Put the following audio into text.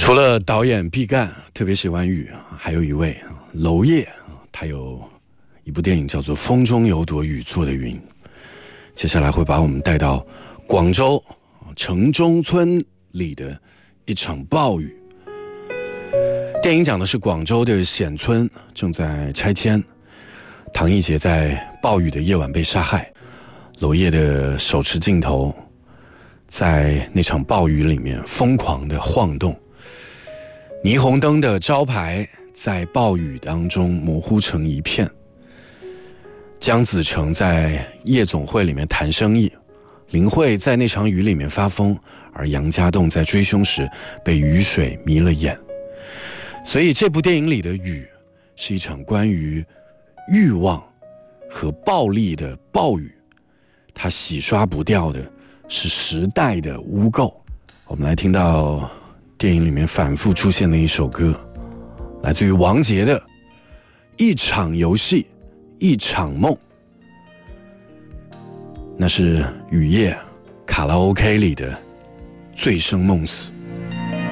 除了导演毕赣特别喜欢雨，还有一位娄烨，他有一部电影叫做《风中有朵雨做的云》。接下来会把我们带到广州城中村里的一场暴雨。电影讲的是广州的冼村正在拆迁，唐艺戬在暴雨的夜晚被杀害，娄烨的手持镜头在那场暴雨里面疯狂的晃动，霓虹灯的招牌在暴雨当中模糊成一片。江子成在夜总会里面谈生意，林慧在那场雨里面发疯，而杨家栋在追凶时被雨水迷了眼。所以这部电影里的雨是一场关于欲望和暴力的暴雨，它洗刷不掉的是时代的污垢。我们来听到电影里面反复出现的一首歌，来自于王杰的《一场游戏一场梦》，那是雨夜卡拉 OK 里的醉生梦死。